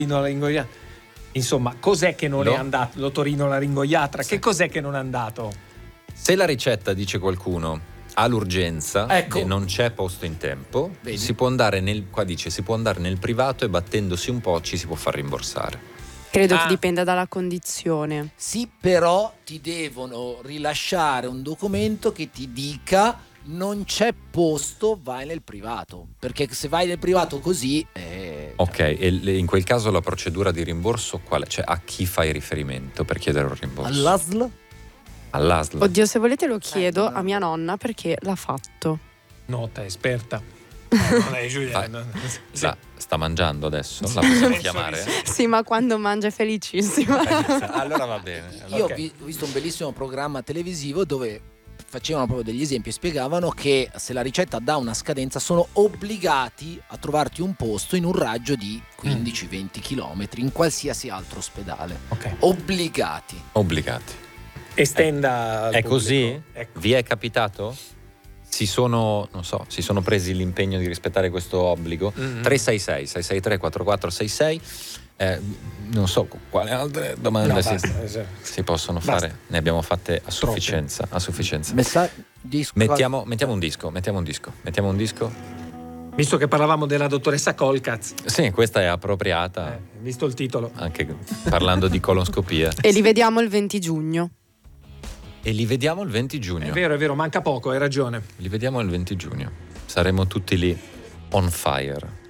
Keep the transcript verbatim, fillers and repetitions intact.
laringoiatra. Insomma, cos'è che non No. è andato? L'otorino laringoiatra, Sì. che cos'è che non è andato? Se la ricetta, dice qualcuno, ha l'urgenza Ecco. e non c'è posto in tempo, Vedi? si può andare nel, qua dice, si può andare nel privato e battendosi un po' ci si può far rimborsare. Credo Ah. che dipenda dalla condizione. Sì, però ti devono rilasciare un documento che ti dica non c'è posto, vai nel privato. Perché se vai nel privato così... eh, Ok, e le- in quel caso la procedura di rimborso qual è? Cioè a chi fai riferimento per chiedere un rimborso? All'A S L? All'A S L. Oddio, se volete lo chiedo no. a mia nonna perché l'ha fatto. Nota, esperta. No, non è Giulia. Vai. no, sì. Sta, sta mangiando adesso? La possiamo Penso chiamare? di sì. Sì, ma quando mangia è felicissima. Allora va bene. Io Ok. ho vi- ho visto un bellissimo programma televisivo dove facevano proprio degli esempi e spiegavano che se la ricetta dà una scadenza sono obbligati a trovarti un posto in un raggio di quindici venti chilometri in qualsiasi altro ospedale. Ok. Obbligati. Obbligati. Estenda. al È pubblico. così? Ecco. Vi è capitato? Si sono, non so, si sono presi l'impegno di rispettare questo obbligo? Mm. tre sei sei sei sei tre quattro quattro sei sei. Eh, non so quale altre domande No, si, basta, esatto. si possono Basta. fare. Ne abbiamo fatte a sufficienza. A sufficienza. Messaggi disco- Mettiamo, mettiamo un disco, mettiamo un disco, mettiamo un disco. Visto che parlavamo della dottoressa Colcaz, Sì, questa è appropriata, eh, visto il titolo. anche parlando di colonscopia. E li vediamo il venti giugno. E li vediamo il venti È giugno. vero, è vero, manca poco, hai ragione. Li vediamo il venti giugno. Saremo tutti lì on fire.